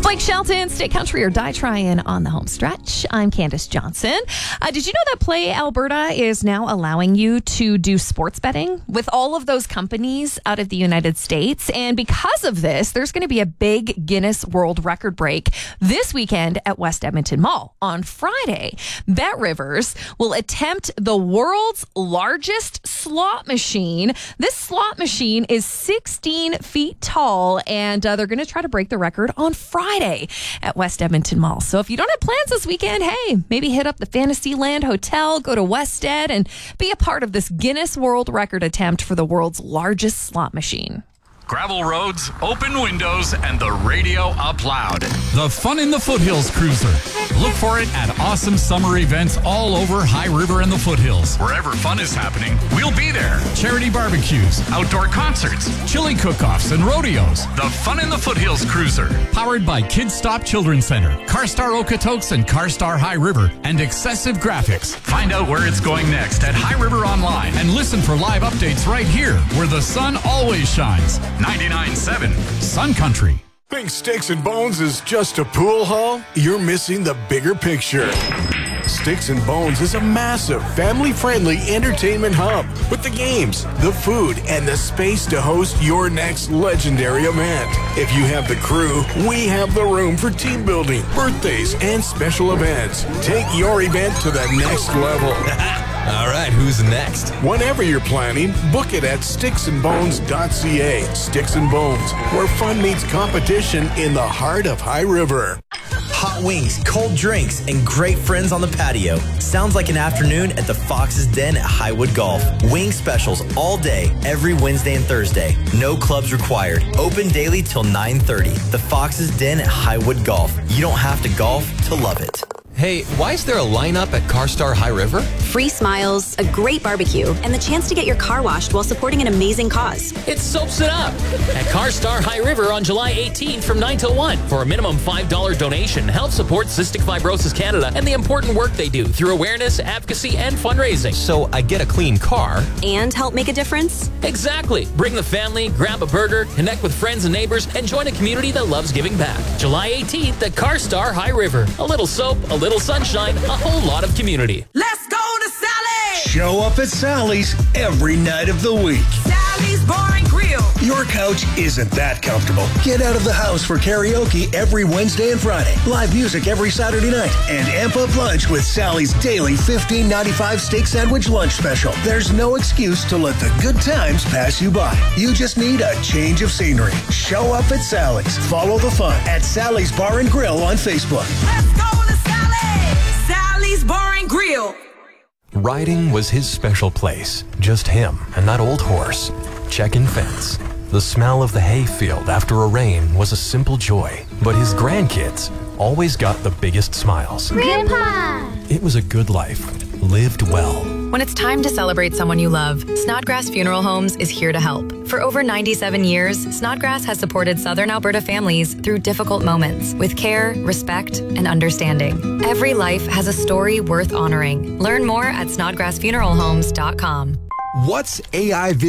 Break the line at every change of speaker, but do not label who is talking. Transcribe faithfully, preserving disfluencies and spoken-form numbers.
Blake Shelton, State Country or Die Tryin' on the home stretch. I'm Candace Johnson. Uh, did you know that Play Alberta is now allowing you to do sports betting with all of those companies out of the United States? And because of this, there's going to be a big Guinness World Record break this weekend at West Edmonton Mall. On Friday, Bet Rivers will attempt the world's largest slot machine. This slot machine is sixteen feet tall, and uh, they're going to try to break the record on Friday at West Edmonton Mall. So if you don't have plans this weekend, hey, maybe hit up the Fantasyland Hotel, go to West Ed, and be a part of this Guinness World Record attempt for the world's largest slot machine.
Gravel roads, open windows, and the radio up loud.
The Fun in the Foothills Cruiser. Look for it at awesome summer events all over High River and the Foothills.
Wherever fun is happening, we'll be there.
Charity barbecues,
Outdoor concerts,
chili cook-offs, and rodeos.
The Fun in the Foothills Cruiser.
Powered by Kids Stop Children's Center, CarStar Okotoks and CarStar High River, and Excessive Graphics.
Find out where it's going next at High River Online.
And listen for live updates right here, where the sun always shines.
ninety-nine point seven
Sun Country.
Think Sticks and Bones is just a pool hall? You're missing the bigger picture. Sticks and Bones is a massive, family-friendly entertainment hub with the games, the food, and the space to host your next legendary event. If you have the crew, we have the room for team building, birthdays, and special events. Take your event to the next level.
All right, who's next?
Whenever you're planning, book it at sticks and bones dot c a. Sticks and Bones, where fun meets competition in the heart of High River.
Hot wings, cold drinks, and great friends on the patio. Sounds like an afternoon at the Fox's Den at Highwood Golf. Wing specials all day, every Wednesday and Thursday. No clubs required. Open daily till nine thirty. The Fox's Den at Highwood Golf. You don't have to golf to love it.
Hey, why is there a lineup at CarStar High River?
Free smiles, a great barbecue, and the chance to get your car washed while supporting an amazing cause.
It soaps it up at CarStar High River on July eighteenth from nine till one. For a minimum five dollars donation, help support Cystic Fibrosis Canada and the important work they do through awareness, advocacy, and fundraising.
So I get a clean car.
And help make a difference?
Exactly. Bring the family, grab a burger, connect with friends and neighbors, and join a community that loves giving back. July eighteenth at CarStar High River. A little soap, a little sunshine, a whole lot of community.
Let's go to Sally's!
Show up at Sally's every night of the week.
Sally's Bar and Grill.
Your couch isn't that comfortable. Get out of the house for karaoke every Wednesday and Friday. Live music every Saturday night. And amp up lunch with Sally's daily fifteen ninety-five steak sandwich lunch special. There's no excuse to let the good times pass you by. You just need a change of scenery. Show up at Sally's. Follow the fun at Sally's Bar and Grill on Facebook.
Let's go to Sally's! Sally's Bar and Grill.
Riding was his special place. Just him and that old horse. Check-in fence. The smell of the hayfield after a rain was a simple joy. But his grandkids always got the biggest smiles.
Grandpa!
It was a good life, lived well.
When it's time to celebrate someone you love, Snodgrass Funeral Homes is here to help. For over ninety-seven years, Snodgrass has supported Southern Alberta families through difficult moments with care, respect, and understanding. Every life has a story worth honoring. Learn more at snodgrass funeral homes dot com.
What's A I